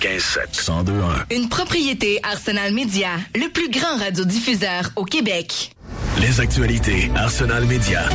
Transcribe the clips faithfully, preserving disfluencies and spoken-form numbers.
quatre-vingt-quinze sept, cent deux un. Une propriété Arsenal Media, le plus grand radiodiffuseur au Québec. Les actualités Arsenal Media.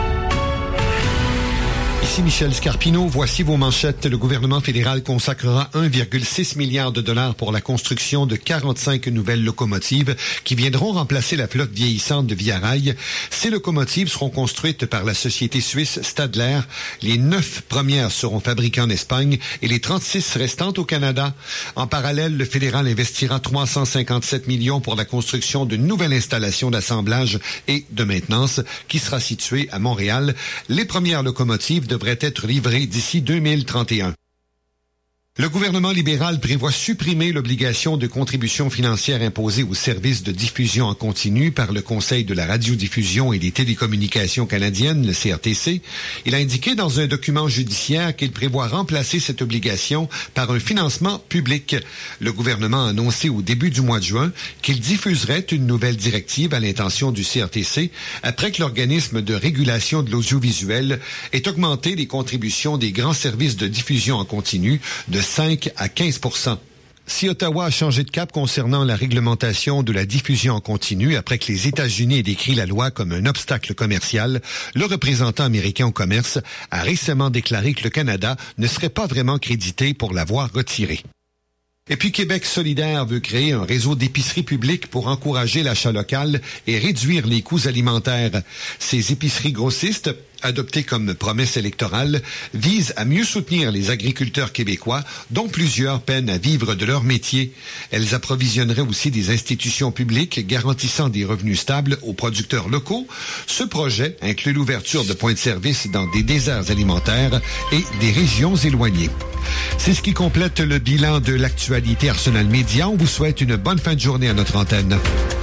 Ici Michel Scarpino, voici vos manchettes. Le gouvernement fédéral consacrera un virgule six milliard de dollars pour la construction de quarante-cinq nouvelles locomotives qui viendront remplacer la flotte vieillissante de Via Rail. Ces locomotives seront construites par la société suisse Stadler. Les neuf premières seront fabriquées en Espagne et les trente-six restantes au Canada. En parallèle, le fédéral investira trois cent cinquante-sept millions pour la construction d'une nouvelle installation d'assemblage et de maintenance qui sera située à Montréal. Les premières locomotives devrait être livré d'ici deux mille trente et un. Le gouvernement libéral prévoit supprimer l'obligation de contribution financière imposée aux services de diffusion en continu par le Conseil de la radiodiffusion et des télécommunications canadiennes, le C R T C. Il a indiqué dans un document judiciaire qu'il prévoit remplacer cette obligation par un financement public. Le gouvernement a annoncé au début du mois de juin qu'il diffuserait une nouvelle directive à l'intention du C R T C après que l'organisme de régulation de l'audiovisuel ait augmenté les contributions des grands services de diffusion en continu de cinq à quinze pour cent. Si Ottawa a changé de cap concernant la réglementation de la diffusion en continu après que les États-Unis aient décrit la loi comme un obstacle commercial, le représentant américain au commerce a récemment déclaré que le Canada ne serait pas vraiment crédité pour l'avoir retiré. Et puis Québec solidaire veut créer un réseau d'épiceries publiques pour encourager l'achat local et réduire les coûts alimentaires. Ces épiceries grossistes, adoptées comme promesse électorale, visent à mieux soutenir les agriculteurs québécois, dont plusieurs peinent à vivre de leur métier. Elles approvisionneraient aussi des institutions publiques garantissant des revenus stables aux producteurs locaux. Ce projet inclut l'ouverture de points de service dans des déserts alimentaires et des régions éloignées. C'est ce qui complète le bilan de l'actualité Arsenal Media. On vous souhaite une bonne fin de journée à notre antenne.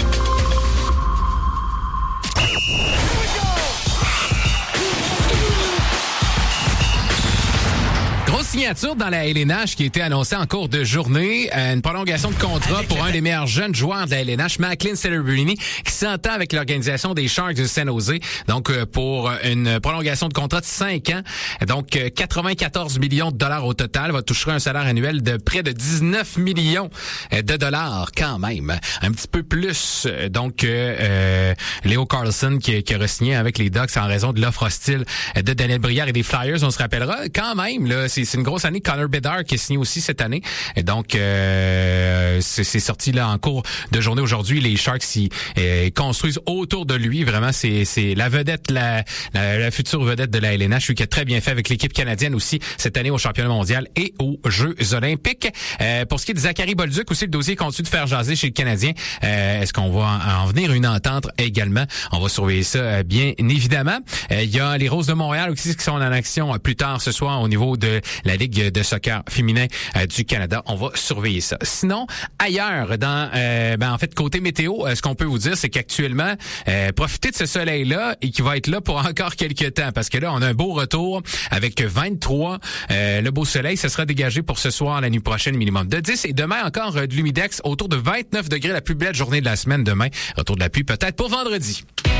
Signature dans la L N H qui a été annoncée en cours de journée. Une prolongation de contrat pour un des meilleurs jeunes joueurs de la L N H, Macklin Celebrini, qui s'entend avec l'organisation des Sharks de San Jose. Donc, pour une prolongation de contrat de cinq ans. Donc, quatre-vingt-quatorze millions de dollars au total. Va toucher un salaire annuel de près de dix-neuf millions de dollars quand même. Un petit peu plus. Donc, euh, Léo Carlson qui, qui a re-signé avec les Ducks en raison de l'offre hostile de Daniel Brière et des Flyers. On se rappellera quand même, là, c'est, c'est une grosse année. Connor Bedard qui est signé aussi cette année. Et donc, euh, c'est, c'est sorti là en cours de journée aujourd'hui. Les Sharks ils, euh, construisent autour de lui. Vraiment, c'est, c'est la vedette, la, la, la future vedette de la L N H. Lui qui a très bien fait avec l'équipe canadienne aussi cette année au championnat mondial et aux Jeux olympiques. Euh, pour ce qui est de Zachary Bolduc aussi, le dossier continue de faire jaser chez le Canadien. Euh, est-ce qu'on va en, en venir une entente également? On va surveiller ça, euh, bien évidemment. Euh, il y a les Roses de Montréal aussi qui sont en action euh, plus tard ce soir au niveau de la Ligue de soccer féminin euh, du Canada. On va surveiller ça. Sinon, ailleurs, dans euh, ben en fait, côté météo, euh, ce qu'on peut vous dire, c'est qu'actuellement, euh, profitez de ce soleil-là et qui va être là pour encore quelques temps. Parce que là, on a un beau retour avec vingt-trois. Euh, le beau soleil, ça sera dégagé pour ce soir, la nuit prochaine, minimum de dix. Et demain, encore euh, de l'humidex autour de vingt-neuf degrés, la plus belle journée de la semaine demain. Retour de la pluie peut-être pour vendredi.